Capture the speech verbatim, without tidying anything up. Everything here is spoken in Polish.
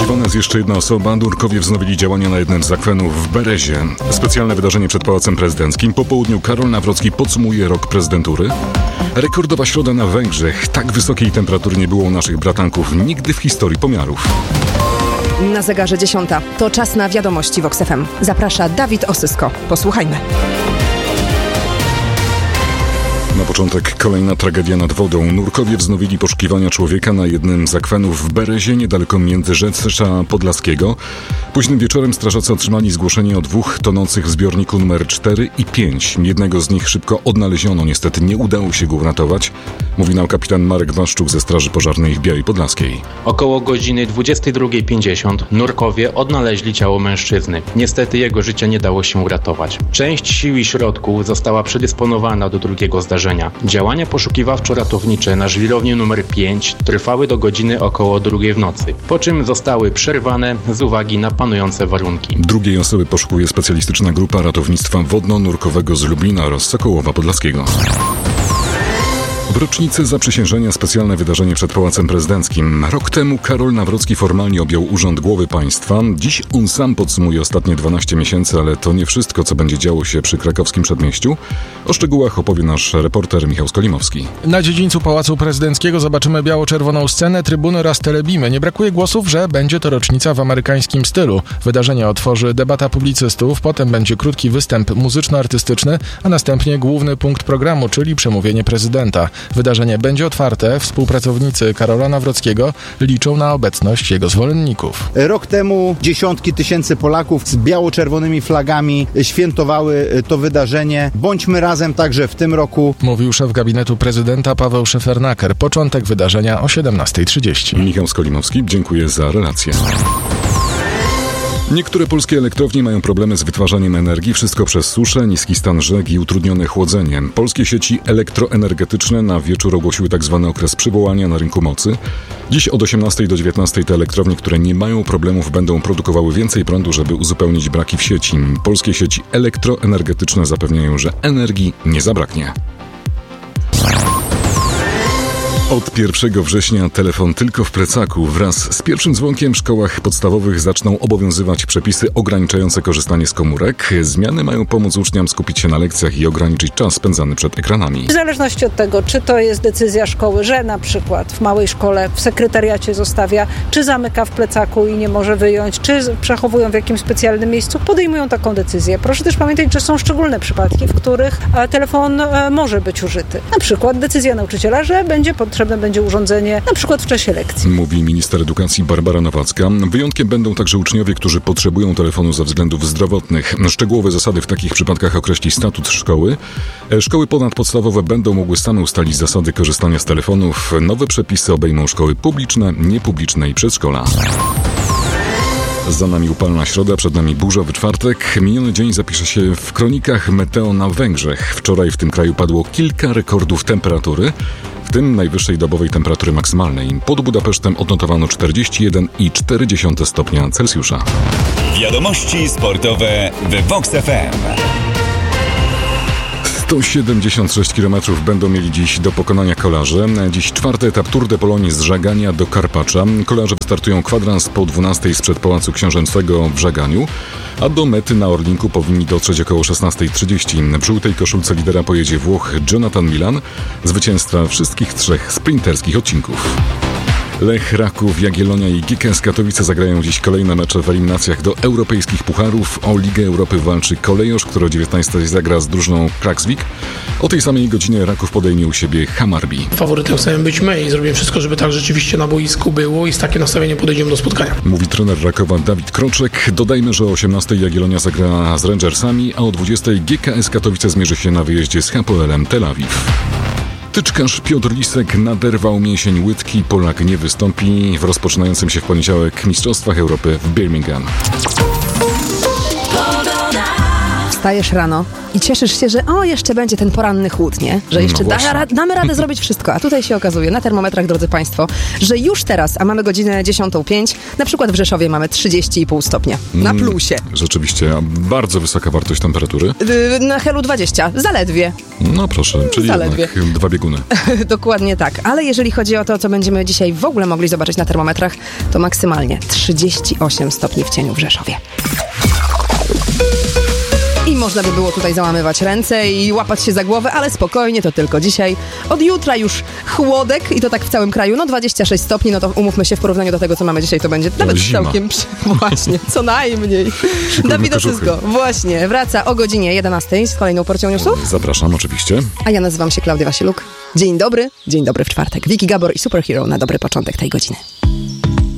Poszukiwana jest jeszcze jedna osoba. Nurkowie wznowili działania na jednym z zakwenów w Berezie. Specjalne wydarzenie przed Pałacem Prezydenckim. Po południu Karol Nawrocki podsumuje rok prezydentury. Rekordowa środa na Węgrzech. Tak wysokiej temperatury nie było u naszych bratanków nigdy w historii pomiarów. Na zegarze dziesiąta. To czas na wiadomości Vox F M. Zaprasza Dawid Osysko. Posłuchajmy. Na początek kolejna tragedia nad wodą. Nurkowie wznowili poszukiwania człowieka na jednym z akwenów w Berezie, niedaleko Międzyrzecza Podlaskiego. Późnym wieczorem strażacy otrzymali zgłoszenie o dwóch tonących w zbiorniku numer cztery i pięć. Jednego z nich szybko odnaleziono. Niestety nie udało się go uratować, mówi nam kapitan Marek Waszczuk ze Straży Pożarnej w Białej Podlaskiej. Około godziny dwudziestej drugiej pięćdziesiąt nurkowie odnaleźli ciało mężczyzny. Niestety jego życia nie dało się uratować. Część sił i środków została przedysponowana do drugiego zdarzenia. Działania poszukiwawczo-ratownicze na żwirowni numer pięć trwały do godziny około drugiej w nocy, po czym zostały przerwane z uwagi na panujące warunki. Drugiej osoby poszukuje specjalistyczna grupa ratownictwa wodno-nurkowego z Lublina oraz Sokołowa Podlaskiego. W rocznicę zaprzysiężenia specjalne wydarzenie przed Pałacem Prezydenckim. Rok temu Karol Nawrocki formalnie objął urząd głowy państwa. Dziś on sam podsumuje ostatnie dwanaście miesięcy, ale to nie wszystko, co będzie działo się przy krakowskim przedmieściu. O szczegółach opowie nasz reporter Michał Skolimowski. Na dziedzińcu Pałacu Prezydenckiego zobaczymy biało-czerwoną scenę, trybuny oraz telebimy. Nie brakuje głosów, że będzie to rocznica w amerykańskim stylu. Wydarzenie otworzy debata publicystów, potem będzie krótki występ muzyczno-artystyczny, a następnie główny punkt programu, czyli przemówienie prezydenta. Wydarzenie będzie otwarte. Współpracownicy Karola Nawrockiego liczą na obecność jego zwolenników. Rok temu dziesiątki tysięcy Polaków z biało-czerwonymi flagami świętowały to wydarzenie. Bądźmy razem także w tym roku. Mówił szef gabinetu prezydenta Paweł Szefernaker. Początek wydarzenia o siedemnasta trzydzieści. Michał Skolimowski, dziękuję za relację. Niektóre polskie elektrownie mają problemy z wytwarzaniem energii, wszystko przez suszę, niski stan rzek i utrudnione chłodzenie. Polskie sieci elektroenergetyczne na wieczór ogłosiły tzw. okres przywołania na rynku mocy. Dziś od osiemnastej do dziewiętnastej te elektrownie, które nie mają problemów, będą produkowały więcej prądu, żeby uzupełnić braki w sieci. Polskie sieci elektroenergetyczne zapewniają, że energii nie zabraknie. Od pierwszego września telefon tylko w plecaku. Wraz z pierwszym dzwonkiem w szkołach podstawowych zaczną obowiązywać przepisy ograniczające korzystanie z komórek. Zmiany mają pomóc uczniom skupić się na lekcjach i ograniczyć czas spędzany przed ekranami. W zależności od tego, czy to jest decyzja szkoły, że na przykład w małej szkole w sekretariacie zostawia, czy zamyka w plecaku i nie może wyjąć, czy przechowują w jakimś specjalnym miejscu, podejmują taką decyzję. Proszę też pamiętać, że są szczególne przypadki, w których telefon może być użyty. Na przykład decyzja nauczyciela, że będzie potrzebne będzie urządzenie, na przykład w czasie lekcji. Mówi minister edukacji Barbara Nowacka. Wyjątkiem będą także uczniowie, którzy potrzebują telefonu ze względów zdrowotnych. Szczegółowe zasady w takich przypadkach określi statut szkoły. Szkoły ponadpodstawowe będą mogły same ustalić zasady korzystania z telefonów. Nowe przepisy obejmą szkoły publiczne, niepubliczne i przedszkola. Za nami upalna środa, przed nami burzowy czwartek. Miniony dzień zapisze się w kronikach meteo na Węgrzech. Wczoraj w tym kraju padło kilka rekordów temperatury, w tym najwyższej dobowej temperatury maksymalnej. Pod Budapesztem odnotowano czterdzieści jeden i cztery dziesiąte stopnia Celsjusza. Wiadomości sportowe w Vox F M. sto siedemdziesiąt sześć kilometrów będą mieli dziś do pokonania kolarze. Dziś czwarty etap Tour de Pologne z Żagania do Karpacza. Kolarze wystartują kwadrans po dwunastej sprzed Pałacu Książęcego w Żaganiu, a do mety na Orlinku powinni dotrzeć około szesnasta trzydzieści. W żółtej koszulce lidera pojedzie Włoch Jonathan Milan, zwycięzca wszystkich trzech sprinterskich odcinków. Lech, Raków, Jagiellonia i G K S Katowice zagrają dziś kolejne mecze w eliminacjach do europejskich pucharów. O Ligę Europy walczy Kolejosz, który o dziewiętnastej zagra z drużyną Klaksvik. O tej samej godzinie Raków podejmie u siebie Hammarby. Faworytem chcemy być my i zrobimy wszystko, żeby tak rzeczywiście na boisku było i z takim nastawieniem podejdziemy do spotkania. Mówi trener Rakowa Dawid Kroczek. Dodajmy, że o osiemnastej Jagiellonia zagra z Rangersami, a o dwudziestej G K S Katowice zmierzy się na wyjeździe z Hapoelem Tel Awiw. Tyczkarz Piotr Lisek naderwał mięsień łydki. Polak nie wystąpi w rozpoczynającym się w poniedziałek Mistrzostwach Europy w Birmingham. wstajesz rano i cieszysz się, że o, jeszcze będzie ten poranny chłód, nie? Że jeszcze No da, właśnie. ra, damy radę zrobić wszystko. A tutaj się okazuje na termometrach, drodzy Państwo, że już teraz, a mamy godzinę dziesiątą pięć, na przykład w Rzeszowie mamy trzydzieści i pół stopnia. Na plusie. Rzeczywiście, a bardzo wysoka wartość temperatury. Yy, na Helu dwadzieścia. Zaledwie. No proszę, czyli Zaledwie. jednak dwa bieguny. Dokładnie tak. Ale jeżeli chodzi o to, co będziemy dzisiaj w ogóle mogli zobaczyć na termometrach, to maksymalnie trzydzieści osiem stopni w cieniu w Rzeszowie. I można by było tutaj załamywać ręce i łapać się za głowę, ale spokojnie, to tylko dzisiaj. Od jutra już chłodek i to tak w całym kraju. No dwadzieścia sześć stopni, no to umówmy się, w porównaniu do tego, co mamy dzisiaj, to będzie nawet zima. całkiem... przy- Właśnie, co najmniej. Dawid Osyzko, właśnie, wraca o godzinie jedenastej z kolejną porcją newsów. Zapraszam oczywiście. A ja nazywam się Klaudia Wasiluk. Dzień dobry, dzień dobry w czwartek. Wiki Gabor i Superhero na dobry początek tej godziny.